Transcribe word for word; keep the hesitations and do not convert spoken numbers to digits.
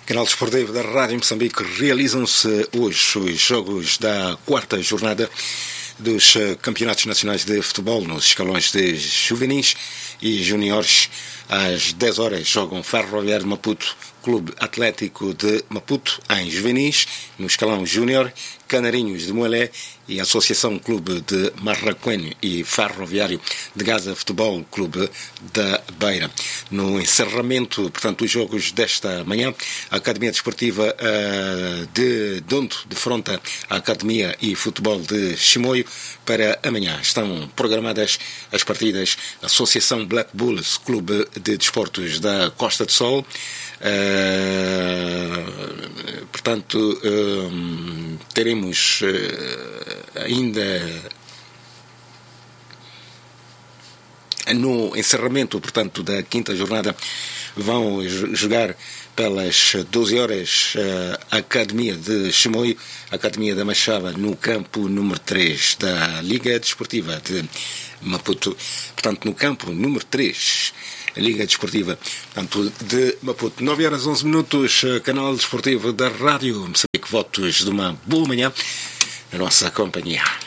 Canal Desportivo da Rádio Moçambique, realizam-se hoje os jogos da quarta jornada dos campeonatos nacionais de futebol nos escalões de juvenis e juniores. Às dez horas jogam Ferroviário de Maputo, Clube Atlético de Maputo, em juvenis, no escalão júnior, Canarinhos de Moelé e Associação Clube de Marraquém e Ferroviário de Gaza Futebol Clube da Beira. No encerramento, portanto, dos jogos desta manhã, a Academia Desportiva uh, de Dondo defronta a Academia e Futebol de Chimoio. Para amanhã estão programadas as partidas Associação Black Bulls, Clube de Desportos da Costa do Sol. Uh, portanto, uh, teremos uh, ainda no encerramento, portanto, da quinta jornada, vão jogar pelas doze horas a Academia de Chimoio, a Academia da Machaba, no campo número três da Liga Desportiva de Maputo. Portanto, no campo número três, a Liga Desportiva, portanto, de Maputo. nove horas e onze minutos, Canal Desportivo da Rádio Moçambique. Votos de uma boa manhã na nossa companhia.